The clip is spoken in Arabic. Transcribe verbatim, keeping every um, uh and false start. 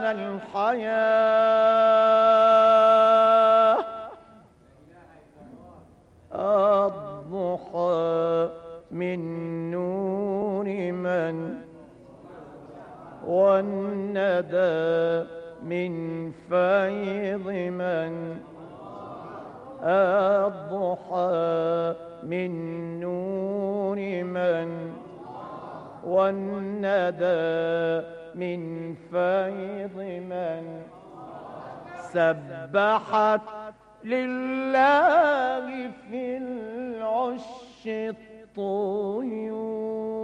الحياة الضحى من نور من والندى من فيض من الضحى من نور من والندى من فيض من سبحت لله في العش الطيور